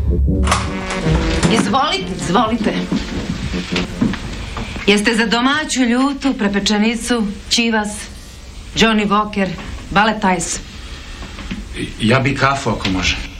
Izvolite, izvolite. Jeste za domaću ljutu, prepečenicu, čivas, Johnny Walker, balet ice? Ja bi kafu ako može.